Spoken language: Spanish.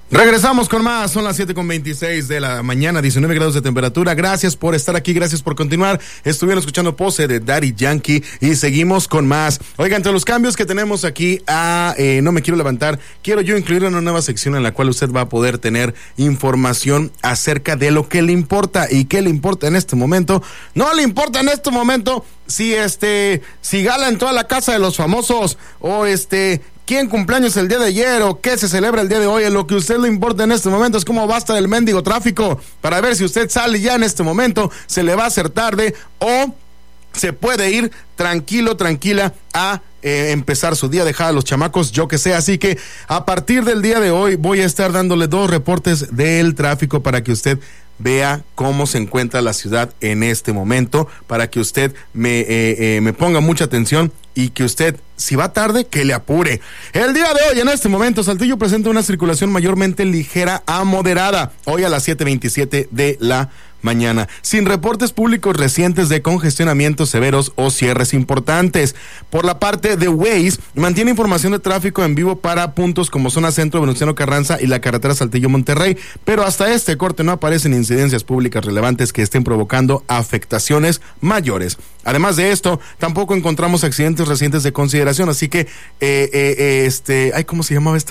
Regresamos con más, son las 7:26 de la mañana, 19 grados de temperatura. Gracias por estar aquí, gracias por continuar. Estuvieron escuchando Pose de Daddy Yankee y seguimos con más. Oigan, entre los cambios que tenemos aquí No Me Quiero Levantar, quiero yo incluir una nueva sección en la cual usted va a poder tener información acerca de lo que le importa. ¿Y qué le importa en este momento? No le importa en este momento si gala en toda la casa de los famosos o quién cumpleaños el día de ayer o qué se celebra el día de hoy. Lo que a usted le importa en este momento es cómo va a estar el mendigo tráfico, para ver si usted sale ya en este momento, se le va a hacer tarde o se puede ir tranquila a empezar su día, dejar a los chamacos, yo que sé. Así que a partir del día de hoy voy a estar dándole 2 reportes del tráfico para que usted vea cómo se encuentra la ciudad en este momento, para que usted me ponga mucha atención y que usted, si va tarde, que le apure. El día de hoy, en este momento, Saltillo presenta una circulación mayormente ligera a moderada, hoy a las 7:27 de la mañana, sin reportes públicos recientes de congestionamientos severos o cierres importantes. Por la parte de Waze, mantiene información de tráfico en vivo para puntos como zona centro, Venustiano Carranza y la carretera Saltillo-Monterrey, pero hasta este corte no aparecen incidencias públicas relevantes que estén provocando afectaciones mayores. Además de esto, tampoco encontramos accidentes recientes de consideración, así que, ¿cómo se llamaba